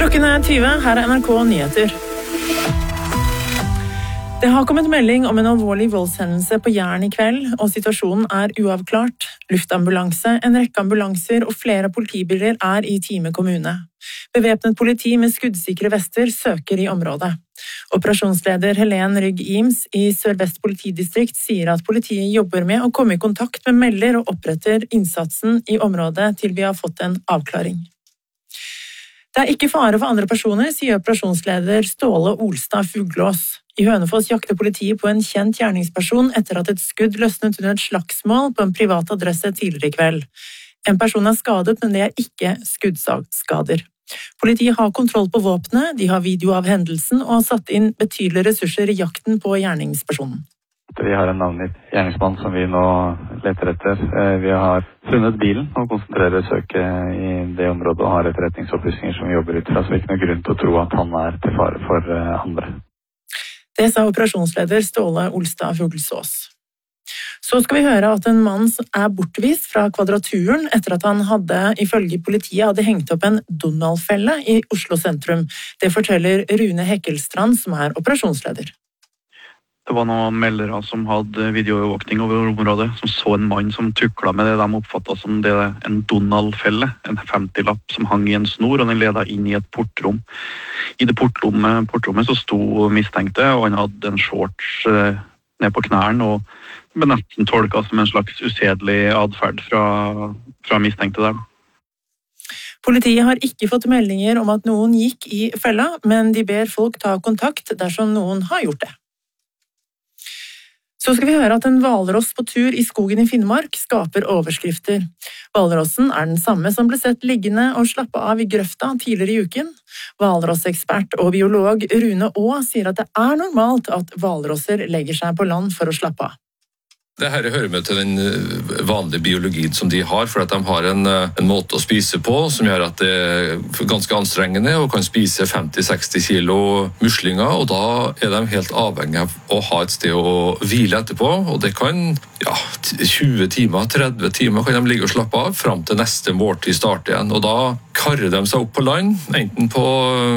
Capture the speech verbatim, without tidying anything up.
Klokken er tyve, her er N R K Nyheter. Det har kommet melding om en alvorlig voldshendelse på Jæren i kveld, og situasjonen er uavklart. Luftambulanse, en rekke ambulanser og flere politibiler er i Time kommune. Bevæpnet politi med skuddsikre vester søker i området. Operasjonsleder Helen Rygg Ims i Sør-Vest politidistrikt sier at politiet jobber med å komme i kontakt med melder og oppretter innsatsen i området til vi har fått en avklaring. Det er ikke fare for andre personer, sier operasjonsleder Ståle Olstad Fuglås. I Hønefoss jakter politiet på en kjent gjerningsperson etter at et skudd løsnet under et slagsmål på en privat adresse tidligere i kveld. En person er skadet, men det er ikke skuddskader. Politiet har kontroll på våpnene, de har video av hendelsen og har satt inn betydelige ressurser i jakten på gjerningspersonen. Vi har en navngitt gjerningsmann som vi nå leter etter. Vi har funnet bilen og konsentrerer søket i det området og har etterretningsopplysninger som vi jobber ut fra, så det er ikke noe grunn til å tro at han er til fare for andre. Det sa operasjonsleder Ståle Olstad Fuglsås. Så skal vi høre at en mann er bortvist fra Kvadraturen etter at han hadde, ifølge politiet, hadde hengt opp en Donald-felle i Oslo sentrum. Det forteller Rune Hekkelstrand, som er operasjonsleder. Det var noen meldere som hadde videoovervåkning over området, som så en mann som tukla med det de oppfattet som det, en Donald-felle, en femti-lapp som hang i en snor, og den ledet inn i et portrom. I det portrommet, portrommet så sto mistenkte, og han hadde en shorts eh, ned på knærne, og ble nesten tolket som en slags usedelig adferd fra, fra mistenkte der. Politiet har ikke fått meldinger om at noen gikk i fella, men de ber folk ta kontakt dersom noen har gjort det. Så skal vi høre at en hvalross på tur i skogen i Finnmark skaper overskrifter. Hvalrossen er den samme som ble sett liggende og slappe av i grøfta tidligere i uken. Hvalrossekspert og biolog Rune Aa sier at det er normalt at hvalrosser legger seg på land for å slappe av. Det her hører med til den vanlige biologien som de har, for at de har en, en måte å spise på som gjør at det er ganske anstrengende og kan spise femti til seksti kilo muslinger, og da er de helt avhengig av å ha et sted å hvile etterpå, og det kan ja, tjue timer, tretti timer kan de ligge og slappe av frem til neste måltid starter igjen, og da karrer de seg opp på land, enten på